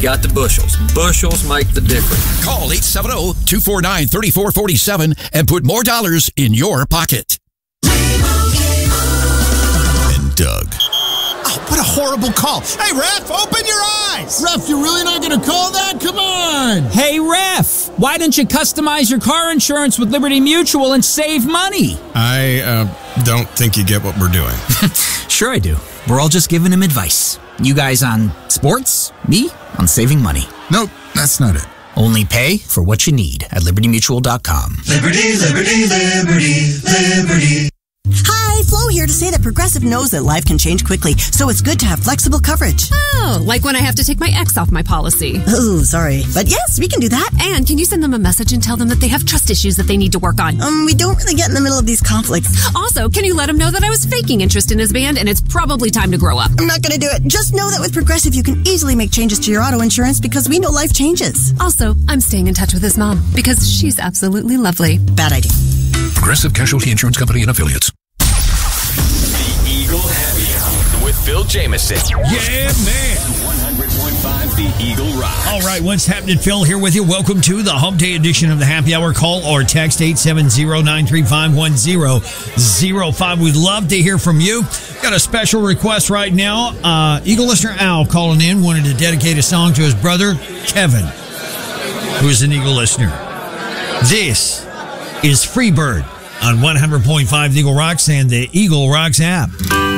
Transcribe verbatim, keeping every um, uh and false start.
got the bushels. Bushels make the difference. Call eight seven zero, two four nine, three four four seven and put more dollars in your pocket. And Doug. Oh, what a horrible call. Hey, ref, open your eyes. Ref, you're really not going to call that? Come on. Hey, ref, why don't you customize your car insurance with Liberty Mutual and save money? I uh, don't think you get what we're doing. Sure I do. We're all just giving him advice. You guys on sports, me on saving money. Nope, that's not it. Only pay for what you need at liberty mutual dot com. Liberty, liberty, liberty, liberty. Hi, Flo here to say that Progressive knows that life can change quickly, so it's good to have flexible coverage. Oh, like when I have to take my ex off my policy. Oh, sorry. But yes, we can do that. And can you send them a message and tell them that they have trust issues that they need to work on? Um, we don't really get in the middle of these conflicts. Also, can you let him know that I was faking interest in his band and it's probably time to grow up? I'm not going to do it. Just know that with Progressive, you can easily make changes to your auto insurance because we know life changes. Also, I'm staying in touch with his mom because she's absolutely lovely. Bad idea. Progressive Casualty Insurance Company and Affiliates. The Eagle Happy Hour with Phil Jameson. Yeah, man. one hundred point five The Eagle Rock. All right, what's happening? Phil here with you. Welcome to the Hump Day edition of the Happy Hour. Call or text eight seven zero, nine three five, one zero zero five. We'd love to hear from you. Got a special request right now. Uh, Eagle listener Al calling in wanted to dedicate a song to his brother, Kevin, who is an Eagle listener. This is Freebird on one hundred point five The Eagle Rocks and the Eagle Rocks app.